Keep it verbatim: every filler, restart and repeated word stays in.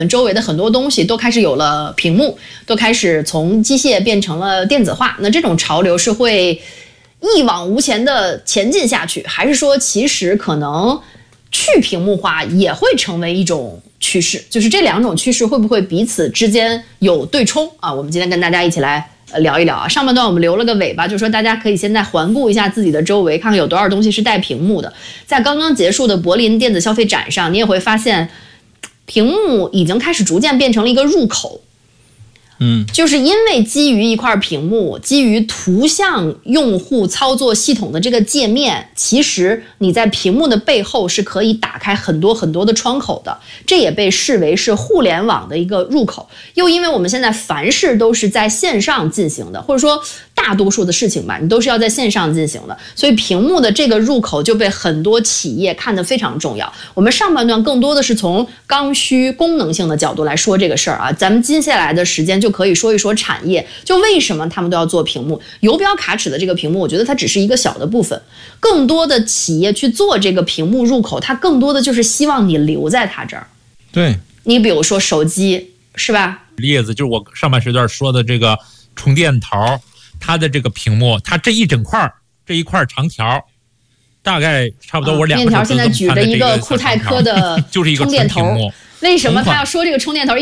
周围的很多东西都开始有了屏幕，都开始从机械变成了电子化。那这种潮流是会一往无前的前进下去，还是说其实可能去屏幕化也会成为一种趋势？就是这两种趋势会不会彼此之间有对冲啊？我们今天跟大家一起来呃聊一聊啊。上半段我们留了个尾巴，就是说大家可以现在环顾一下自己的周围，看看有多少东西是带屏幕的。在刚刚结束的柏林电子消费展上，你也会发现屏幕已经开始逐渐变成了一个入口。嗯，就是因为基于一块屏幕，基于图像用户操作系统的这个界面，其实你在屏幕的背后是可以打开很多很多的窗口的，这也被视为是互联网的一个入口。又因为我们现在凡事都是在线上进行的，或者说大多数的事情吧，你都是要在线上进行的，所以屏幕的这个入口就被很多企业看得非常重要。我们上半段更多的是从刚需功能性的角度来说这个事儿啊，咱们接下来的时间就可以说一说产业，就为什么他们都要做屏幕。游标卡尺的这个屏幕，我觉得它只是一个小的部分，更多的企业去做这个屏幕入口，它更多的就是希望你留在它这儿。 对， 你比如说手机，是吧？ 例子就是我上半时段说的这个充电头，它的这个屏幕，它这一整块这一块长条，大概差不多我两个手指头这么宽的这个面条现在举着一个库泰科的就是一个充电头，为什么他要说这个充电头？